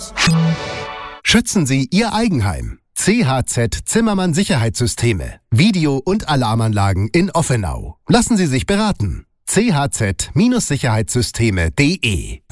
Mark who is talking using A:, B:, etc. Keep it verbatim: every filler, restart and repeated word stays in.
A: Schutz. Schützen Sie Ihr Eigenheim. C H Z Zimmermann Sicherheitssysteme. Video- und Alarmanlagen in Offenau. Lassen Sie sich beraten. c h z Sicherheitssysteme punkt de